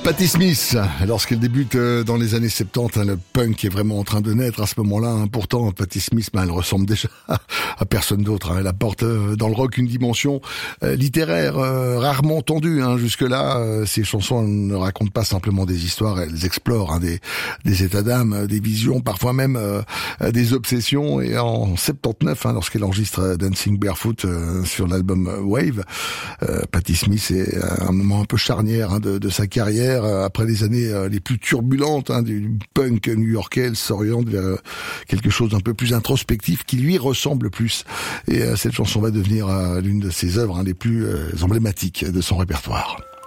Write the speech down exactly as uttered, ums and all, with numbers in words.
Patti Smith, lorsqu'elle débute dans les années soixante-dix, hein, le punk est vraiment en train de naître à ce moment-là. Hein. Pourtant, Patti Smith, ben, elle ressemble déjà à personne d'autre. Hein. Elle apporte dans le rock une dimension euh, littéraire euh, rarement entendue. Hein. Jusque-là, euh, ces chansons ne racontent pas simplement des histoires, elles explorent hein, des, des états d'âme, des visions, parfois même euh, des obsessions. Et en soixante-dix-neuf, hein, lorsqu'elle enregistre Dancing Barefoot euh, sur l'album Wave, euh, Patti Smith est un moment un peu charnière hein, de, de sa carrière. Après les années les plus turbulentes hein, du punk new-yorkais, elle s'oriente vers quelque chose d'un peu plus introspectif qui lui ressemble plus. Et cette chanson va devenir l'une de ses œuvres hein, les plus emblématiques de son répertoire.